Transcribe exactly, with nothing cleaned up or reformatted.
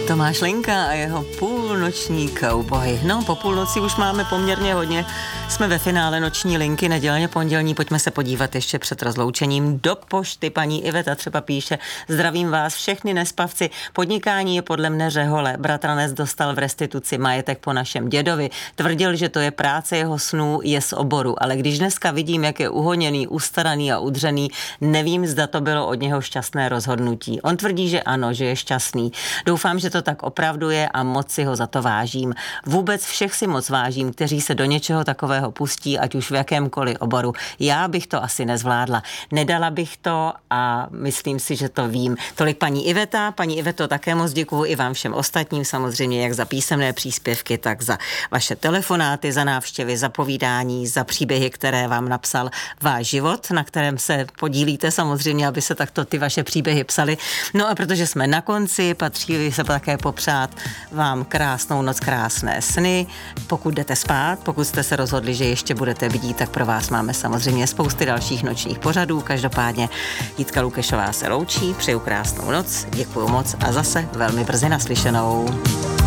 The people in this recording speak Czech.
Tomáš Linka a jeho půlnoční kouboj. No, po půlnoci už máme poměrně hodně. Jsme ve finále noční linky, nedělně pondělní. Pojďme se podívat ještě před rozloučením do pošty. Paní Iveta třeba píše: zdravím vás všechny nespavci. Podnikání je podle mne řehole. Bratranec dostal v restituci majetek po našem dědovi. Tvrdil, že to je práce jeho snů, je z oboru. Ale když dneska vidím, jak je uhoněný, ustaraný a udřený, nevím, zda to bylo od něho šťastné rozhodnutí. On tvrdí, že ano, že je šťastný. Doufám, že to tak opravdu je a moc si ho za to vážím. Vůbec všech si moc vážím, kteří se do něčeho takového pustí, ať už v jakémkoliv oboru. Já bych to asi nezvládla. Nedala bych to a myslím si, že to vím. Tolik paní Iveta. Paní Iveto, také moc děkuju i vám všem ostatním, samozřejmě jak za písemné příspěvky, tak za vaše telefonáty, za návštěvy, za povídání, za příběhy, které vám napsal váš život, na kterém se podílíte samozřejmě, aby se takto ty vaše příběhy psaly. No a protože jsme na konci, patří se také popřát vám krásnou noc, krásné sny. Pokud jdete spát, pokud jste se rozhodli, že ještě budete vidět, tak pro vás máme samozřejmě spousty dalších nočních pořadů. Každopádně Jitka Lukešová se loučí, přeju krásnou noc, děkuju moc a zase velmi brzy naslyšenou.